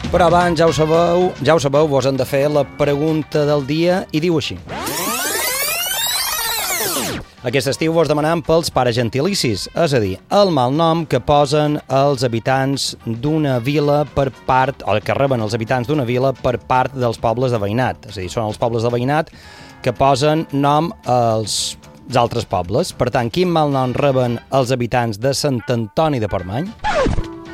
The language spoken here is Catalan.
Però abans, ja ho sabeu, vos hem de fer la pregunta del dia i diu així. Aquest estiu vos demanam pels pares gentilicis, és a dir, el malnom que posen els habitants d'una vila per part, o que reben els habitants d'una vila per part dels pobles de veïnat. És a dir, són els pobles de veïnat que posen nom als altres pobles. Per tant, quin malnom reben els habitants de Sant Antoni de Portmany?